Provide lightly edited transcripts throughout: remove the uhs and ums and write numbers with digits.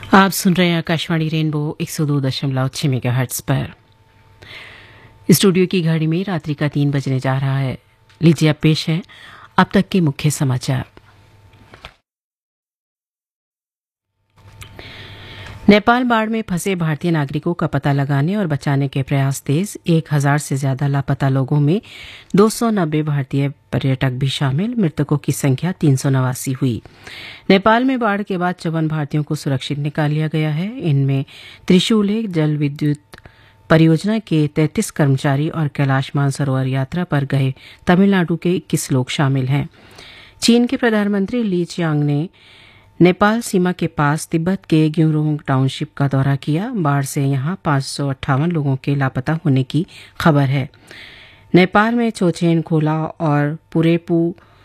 आप सुन रहे हैं आकाशवाणी रेनबो 102.6 मेगाहर्ट्ज पर। स्टूडियो की घड़ी में रात्रि का 3 बजने जा रहा है। लीजिए अब पेश है अब तक के मुख्य समाचार। नेपाल बाढ़ में फंसे भारतीय नागरिकों का पता लगाने और बचाने के प्रयास तेज। 1000 से ज्यादा लापता लोगों में 290 भारतीय पर्यटक भी शामिल। मृतकों की संख्या 389 हुई। नेपाल में बाढ़ के बाद 54 भारतीयों को सुरक्षित निकाल लिया गया है। इनमें त्रिशूल जल विद्युत परियोजना के 33 कर्मचारी और कैलाश मानसरोवर यात्रा पर गए तमिलनाडु के 21 लोग शामिल हैं। चीन के प्रधानमंत्री ली चियांग ने नेपाल सीमा के पास तिब्बत के ग्यूरोंग टाउनशिप का दौरा किया। बाढ़ से यहां 558 लोगों के लापता होने की खबर है। नेपाल में चोचेन खोला और पुरेपू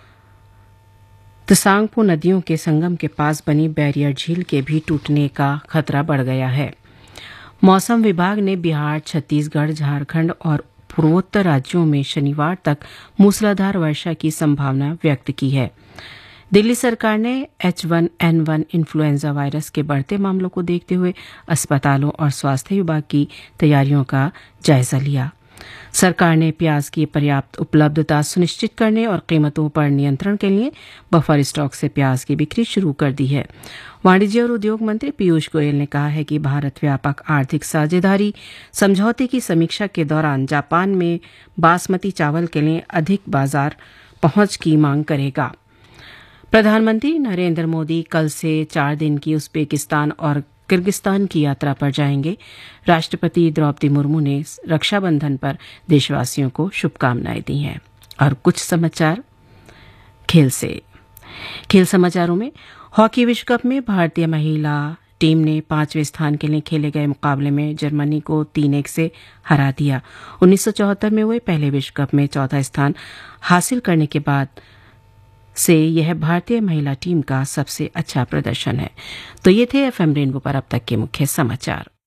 तसांगपू नदियों के संगम के पास बनी बैरियर झील के भी टूटने का खतरा बढ़ गया है। मौसम विभाग ने बिहार, छत्तीसगढ़, झारखंड और पूर्वोत्तर राज्यों में शनिवार तक मूसलाधार वर्षा की संभावना व्यक्त की है। दिल्ली सरकार ने H1N1 इन्फ्लुएंजा वायरस के बढ़ते मामलों को देखते हुए अस्पतालों और स्वास्थ्य विभाग की तैयारियों का जायजा लिया। सरकार ने प्याज की पर्याप्त उपलब्धता सुनिश्चित करने और कीमतों पर नियंत्रण के लिए बफर स्टॉक से प्याज की बिक्री शुरू कर दी है। वाणिज्य और उद्योग मंत्री पीयूष गोयल ने कहा है कि भारत व्यापक आर्थिक साझेदारी समझौते की समीक्षा के दौरान जापान में बासमती चावल के लिए अधिक बाजार पहुंच की मांग करेगा। प्रधानमंत्री नरेंद्र मोदी कल से 4 दिन की उज्बेकिस्तान और किर्गिस्तान की यात्रा पर जाएंगे। राष्ट्रपति द्रौपदी मुर्मू ने रक्षाबंधन पर देशवासियों को शुभकामनाएं दी हैं। और कुछ समाचार खेल से। खेल समाचारों में हॉकी विश्व कप में भारतीय महिला टीम ने 5वें स्थान के लिए खेले गए मुकाबले में जर्मनी को 3-1 से हरा दिया। 1974 में हुए पहले विश्व कप में चौथा स्थान हासिल करने के बाद से यह भारतीय महिला टीम का सबसे अच्छा प्रदर्शन है। तो ये थे एफएम रेनबो पर अब तक के मुख्य समाचार।